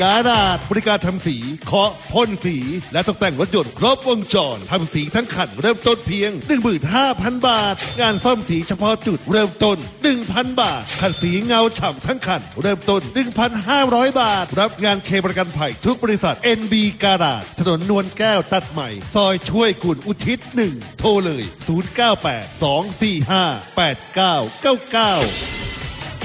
การาดบริการทำสีเคาะพ่นสีและตกแต่งรถยนต์ครบวงจรทำสีทั้งคันเริ่มต้นเพียง 15,000 บาทงานซ่อมสีเฉพาะจุดเริ่มต้น 1,000 บาทขัดสีเงาฉ่ำทั้งคันเริ่มต้น 1,500 บาทรับงานเคประกันภัยทุกบริษัท NB การาดถนนนวลแก้วตัดใหม่ซอยช่วยกุลอุทิศ 1โทรเลย 098 245 8999